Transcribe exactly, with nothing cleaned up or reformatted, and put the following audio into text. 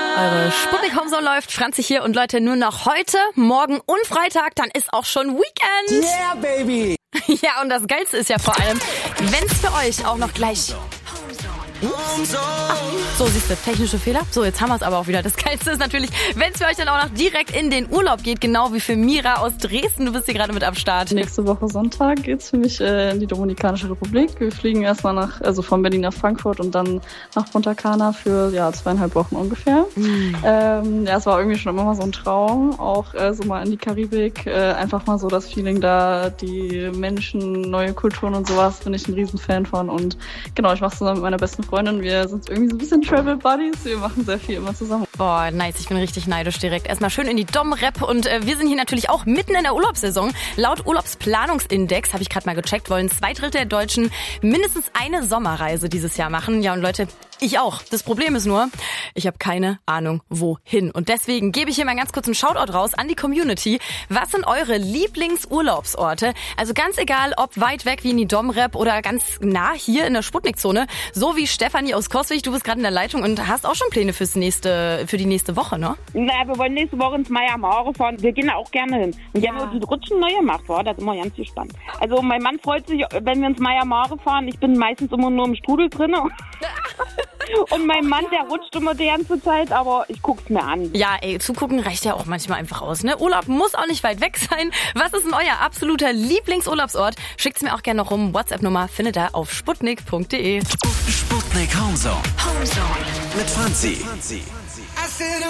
Eure Sputnik Homezone läuft, Franzi hier und Leute, nur noch heute, morgen und Freitag, dann ist auch schon Weekend. Yeah, baby! Ja, und das Geilste ist ja vor allem, wenn's für euch auch noch gleich... Ach, so, siehst du, technische Fehler. So, jetzt haben wir es aber auch wieder. Das Geilste ist natürlich, wenn es für euch dann auch noch direkt in den Urlaub geht, genau wie für Mira aus Dresden. Du bist hier gerade mit am Start. Nächste Woche Sonntag geht's für mich äh, in die Dominikanische Republik. Wir fliegen erstmal nach, also von Berlin nach Frankfurt und dann nach Punta Cana für ja zweieinhalb Wochen ungefähr. Mhm. Ähm, ja, es war irgendwie schon immer mal so ein Traum, auch äh, so mal in die Karibik. Äh, einfach mal so das Feeling da, die Menschen, neue Kulturen und sowas, bin ich ein Riesenfan von. Und genau, ich mache zusammen mit meiner besten Freundin. Wir sind irgendwie so ein bisschen Travel Buddies. Wir machen sehr viel immer zusammen. Boah, nice. Ich bin richtig neidisch direkt. Erstmal schön in die Dom-Rep und äh, wir sind hier natürlich auch mitten in der Urlaubssaison. Laut Urlaubsplanungsindex, habe ich gerade mal gecheckt, wollen zwei Drittel der Deutschen mindestens eine Sommerreise dieses Jahr machen. Ja, und Leute, ich auch. Das Problem ist nur, ich habe keine Ahnung, wohin. Und deswegen gebe ich hier mal ganz kurz einen Shoutout raus an die Community. Was sind eure Lieblingsurlaubsorte? Also ganz egal, ob weit weg wie in die Dom-Rep oder ganz nah hier in der Sputnik-Zone. So wie Stefanie aus Coswig, du bist gerade in der Leitung und hast auch schon Pläne fürs nächste, für die nächste Woche, ne? Naja, wir wollen nächste Woche ins Meier Mare fahren. Wir gehen da auch gerne hin. Und ja, ja. Die Rutschen neu gemacht, war das ist immer ganz gespannt. Also mein Mann freut sich, wenn wir ins Meier Mare fahren. Ich bin meistens immer nur im Strudel drin. Und mein Mann, der rutscht immer die ganze Zeit, aber ich guck's mir an. Ja, ey, zugucken reicht ja auch manchmal einfach aus, ne? Urlaub muss auch nicht weit weg sein. Was ist denn euer absoluter Lieblingsurlaubsort? Schickt's mir auch gerne noch rum. WhatsApp-Nummer findet ihr auf sputnik punkt de. Sputnik Homezone. Homezone. Mit Franzi.